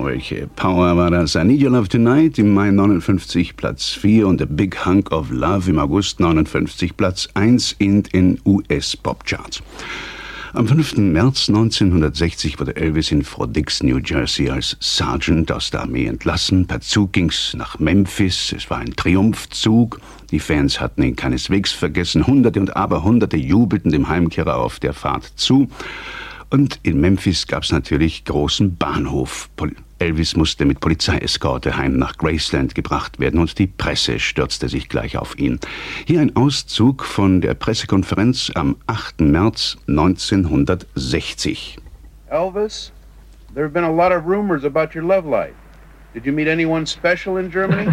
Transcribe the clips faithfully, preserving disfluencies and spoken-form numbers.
solche Power war das. I Need Your Love Tonight im Mai neunundfünfzig Platz vier und A Big Hunk of Love im August neunundfünfzig Platz eins in den U S-Pop-Charts. Am fünften März neunzehnhundertsechzig wurde Elvis in Fort Dix, New Jersey, als Sergeant aus der Armee entlassen. Per Zug ging's nach Memphis. Es war ein Triumphzug. Die Fans hatten ihn keineswegs vergessen. Hunderte und Aberhunderte jubelten dem Heimkehrer auf der Fahrt zu. Und in Memphis gab's natürlich großen Bahnhof. Elvis musste mit Polizeieskorte heim nach Graceland gebracht werden und die Presse stürzte sich gleich auf ihn. Hier ein Auszug von der Pressekonferenz am achten März neunzehnhundertsechzig. Elvis, there have been a lot of rumors about your love life. Did you meet anyone special in Germany?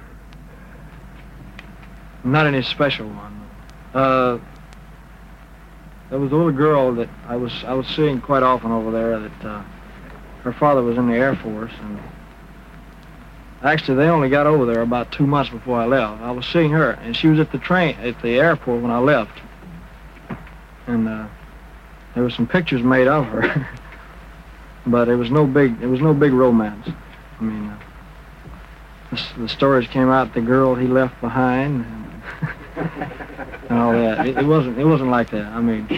Not any special one. Uh, there was a little girl that I was I was seeing quite often over there that uh, her father was in the Air Force, and actually they only got over there about two months before I left. I was seeing her, and she was at the train at the airport when I left, and uh, there were some pictures made of her, but it was no big it was no big romance. I mean, uh, the, the stories came out the girl he left behind, and, and all that. It, it wasn't it wasn't like that. I mean.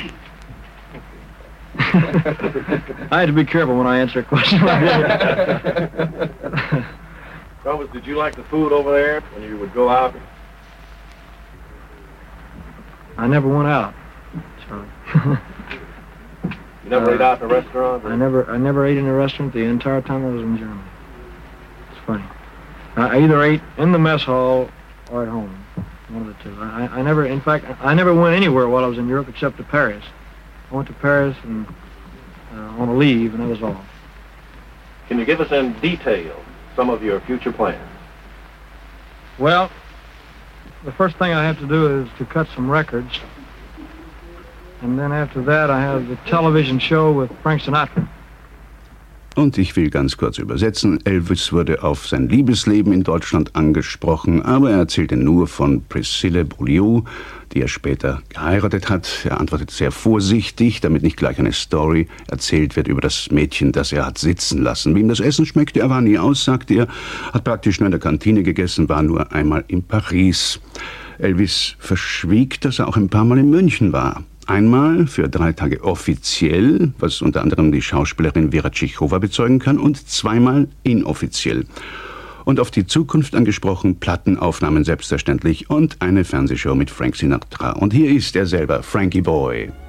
I had to be careful when I answer a question like that. Elvis, did you like the food over there when you would go out? I never went out. So. You never uh, ate out in a restaurant? Or? I never I never ate in a restaurant the entire time I was in Germany. It's funny. I either ate in the mess hall or at home. One of the two. I, I never, in fact, I never went anywhere while I was in Europe except to Paris. I went to Paris and uh, on a leave, and that was all. Can you give us in detail some of your future plans? Well, the first thing I have to do is to cut some records. And then after that, I have the television show with Frank Sinatra. Und ich will ganz kurz übersetzen. Elvis wurde auf sein Liebesleben in Deutschland angesprochen, aber er erzählte nur von Priscilla Beaulieu, die er später geheiratet hat. Er antwortet sehr vorsichtig, damit nicht gleich eine Story erzählt wird über das Mädchen, das er hat sitzen lassen. Wie ihm das Essen schmeckte, er war nie aus, sagte er, hat praktisch nur in der Kantine gegessen, war nur einmal in Paris. Elvis verschwieg, dass er auch ein paar Mal in München war. Einmal für drei Tage offiziell, was unter anderem die Schauspielerin Vera Tschichová bezeugen kann, und zweimal inoffiziell. Und auf die Zukunft angesprochen, Plattenaufnahmen selbstverständlich und eine Fernsehshow mit Frank Sinatra. Und hier ist er selber, Frankie Boy.